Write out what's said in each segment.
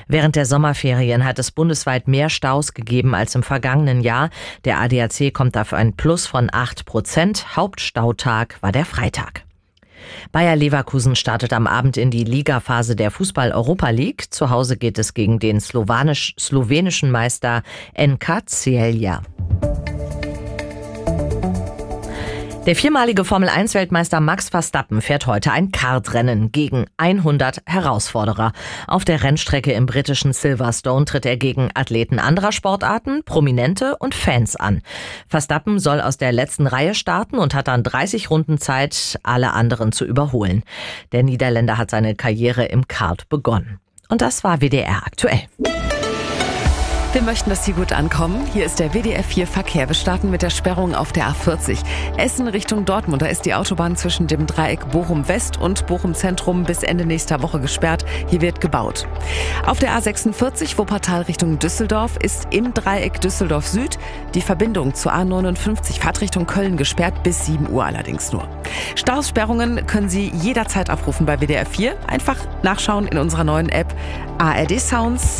Während der Sommerferien hat es bundesweit mehr Staus gegeben als im vergangenen Jahr. Der ADAC kommt auf ein Plus von 8%. Hauptstautag war der Freitag. Bayer Leverkusen startet am Abend in die Ligaphase der Fußball-Europa League. Zu Hause geht es gegen den slowenischen Meister NK Celje. Der viermalige Formel-1-Weltmeister Max Verstappen fährt heute ein Kartrennen gegen 100 Herausforderer. Auf der Rennstrecke im britischen Silverstone tritt er gegen Athleten anderer Sportarten, Prominente und Fans an. Verstappen soll aus der letzten Reihe starten und hat dann 30 Runden Zeit, alle anderen zu überholen. Der Niederländer hat seine Karriere im Kart begonnen. Und das war WDR aktuell. Wir möchten, dass Sie gut ankommen. Hier ist der WDR 4 Verkehr. Wir starten mit der Sperrung auf der A40. Essen Richtung Dortmund. Da ist die Autobahn zwischen dem Dreieck Bochum West und Bochum Zentrum bis Ende nächster Woche gesperrt. Hier wird gebaut. Auf der A46 Wuppertal Richtung Düsseldorf ist im Dreieck Düsseldorf Süd die Verbindung zur A59 Fahrtrichtung Köln gesperrt, bis 7 Uhr allerdings nur. Staussperrungen können Sie jederzeit abrufen bei WDR 4. Einfach nachschauen in unserer neuen App ARD Sounds.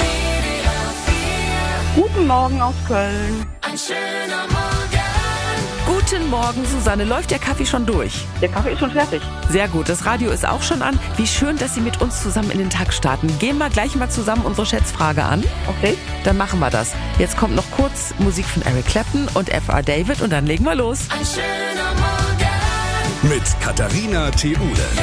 Guten Morgen aus Köln. Ein schöner Morgen. Guten Morgen, Susanne. Läuft der Kaffee schon durch? Der Kaffee ist schon fertig. Sehr gut. Das Radio ist auch schon an. Wie schön, dass Sie mit uns zusammen in den Tag starten. Gehen wir gleich mal zusammen unsere Schätzfrage an. Okay. Dann machen wir das. Jetzt kommt noch kurz Musik von Eric Clapton und F.R. David und dann legen wir los. Ein schöner Morgen. Mit Katharina Theule.